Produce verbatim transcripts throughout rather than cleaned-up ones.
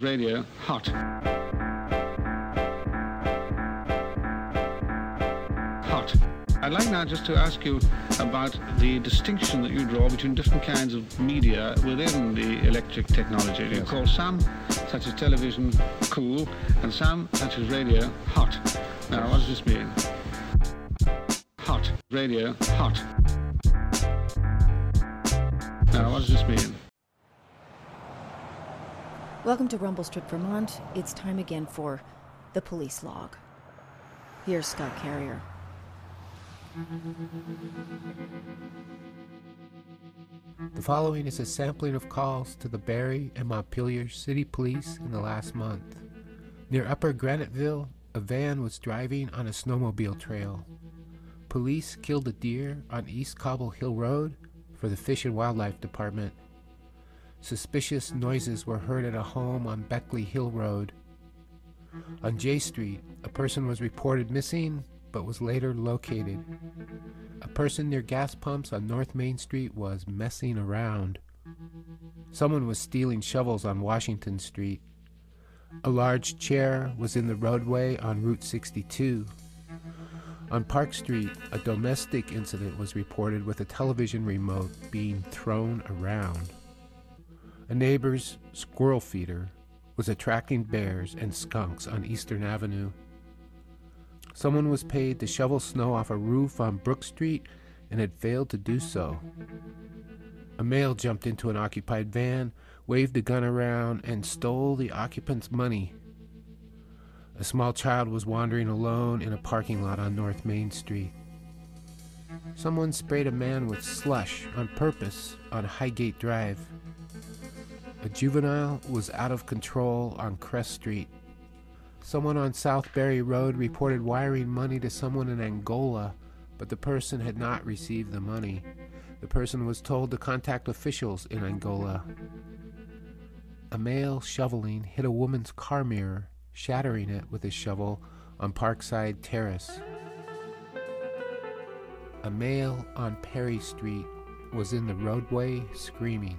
Radio hot. Hot. I'd like now just to ask you about the distinction that you draw between different kinds of media within the electric technology. You call some, such as television, cool, and some, such as radio, hot. Now, what does this mean? Hot. Radio, hot. Now, what does this mean? Welcome to Rumble Strip, Vermont. It's time again for the police log. Here's Scott Carrier. The following is a sampling of calls to the Barrie and Montpelier City Police in the last month. Near Upper Graniteville, a van was driving on a snowmobile trail. Police killed a deer on East Cobble Hill Road for the Fish and Wildlife Department. Suspicious noises were heard at a home on Beckley Hill Road. On J Street, a person was reported missing but was later located. A person near gas pumps on North Main Street was messing around. Someone was stealing shovels on Washington Street. A large chair was in the roadway on Route sixty-two. On Park Street, a domestic incident was reported with a television remote being thrown around. A neighbor's squirrel feeder was attracting bears and skunks on Eastern Avenue. Someone was paid to shovel snow off a roof on Brook Street and had failed to do so. A male jumped into an occupied van, waved a gun around, and stole the occupant's money. A small child was wandering alone in a parking lot on North Main Street. Someone sprayed a man with slush on purpose on Highgate Drive. A juvenile was out of control on Crest Street. Someone on South Barrie Road reported wiring money to someone in Angola, but the person had not received the money. The person was told to contact officials in Angola. A male shoveling hit a woman's car mirror, shattering it with his shovel on Parkside Terrace. A male on Perry Street was in the roadway screaming.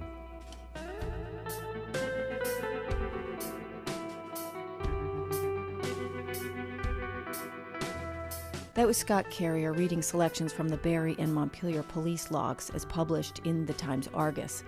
That was Scott Carrier reading selections from the Barrie and Montpelier police logs as published in the Times Argus.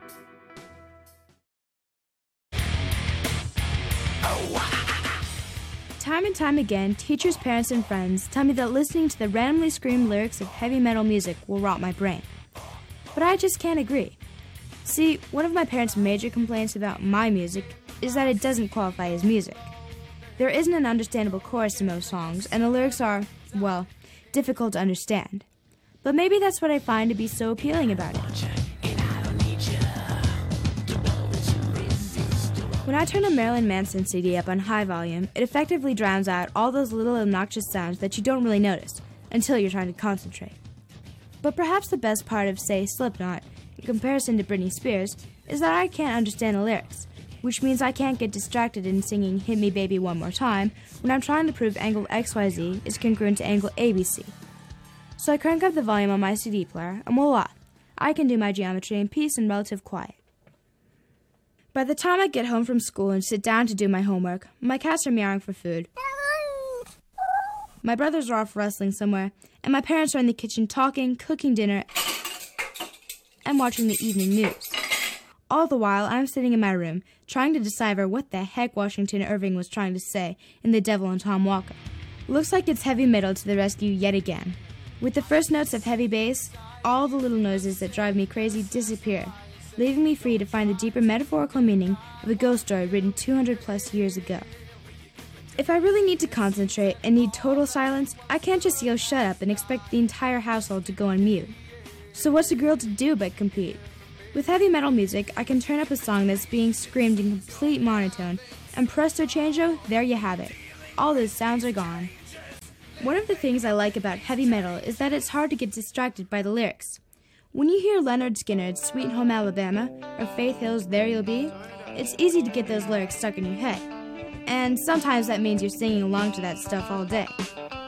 Time and time again, teachers, parents, and friends tell me that listening to the randomly screamed lyrics of heavy metal music will rot my brain. But I just can't agree. See, one of my parents' major complaints about my music is that it doesn't qualify as music. There isn't an understandable chorus to most songs, and the lyrics are, well, difficult to understand. But maybe that's what I find to be so appealing about it. When I turn a Marilyn Manson C D up on high volume, it effectively drowns out all those little obnoxious sounds that you don't really notice until you're trying to concentrate. But perhaps the best part of, say, Slipknot, in comparison to Britney Spears, is that I can't understand the lyrics, which means I can't get distracted in singing Hit Me Baby One More Time when I'm trying to prove angle X Y Z is congruent to angle A B C. So I crank up the volume on my C D player, and voila, I can do my geometry in peace and relative quiet. By the time I get home from school and sit down to do my homework, my cats are meowing for food. My brothers are off wrestling somewhere, and my parents are in the kitchen talking, cooking dinner, and watching the evening news. All the while, I'm sitting in my room, trying to decipher what the heck Washington Irving was trying to say in The Devil and Tom Walker. Looks like it's heavy metal to the rescue yet again. With the first notes of heavy bass, all the little noises that drive me crazy disappear, leaving me free to find the deeper metaphorical meaning of a ghost story written two hundred plus years ago. If I really need to concentrate and need total silence, I can't just yell shut up and expect the entire household to go on mute. So what's a girl to do but compete? With heavy metal music, I can turn up a song that's being screamed in complete monotone, and presto changeo, there you have it. All those sounds are gone. One of the things I like about heavy metal is that it's hard to get distracted by the lyrics. When you hear Leonard Skinner's Sweet Home Alabama or Faith Hill's There You'll Be, it's easy to get those lyrics stuck in your head. And sometimes that means you're singing along to that stuff all day.